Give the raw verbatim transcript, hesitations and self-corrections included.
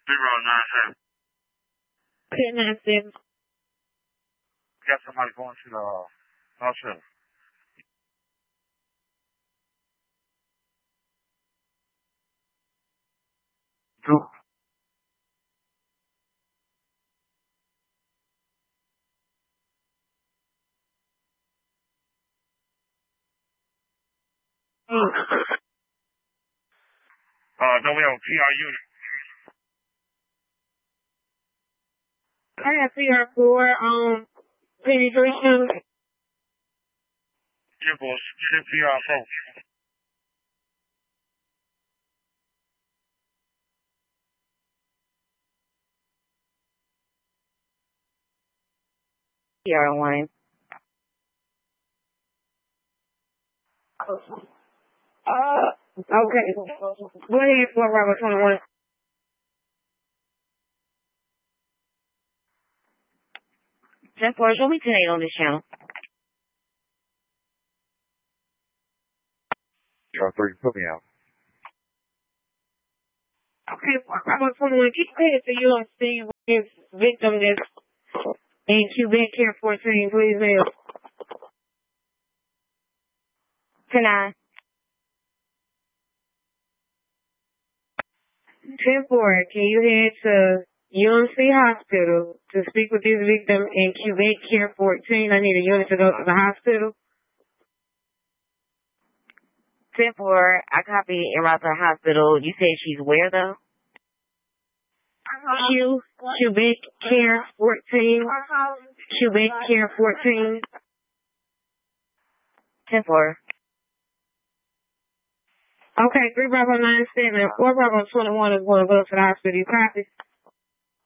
Zero nine seven. ten nine seven. Got somebody going to the uh, hospital. Two. Uh, no, we have a P R unit. I got P R four on penetration. Yeah, boss. Ship P R four. P R one. Uh, okay. Go ahead for Robert twenty-one. ten four, show me ten eight on this channel. Uh, three, put me out. Okay, Robert twenty-one, keep ahead so you don't see this victim that's in Quebec Care fourteen, please, ma'am. ten nine. ten four, can you head to U M C Hospital to speak with this victim in Quebec Care fourteen? I need a unit to go to the hospital. ten four, I copy en route to the hospital. You said she's where, though? Q, Quebec Care fourteen. Quebec Care fourteen. ten four. Okay, three Bravo nine seven, four Bravo twenty-one is going to go to the hospital. You copy?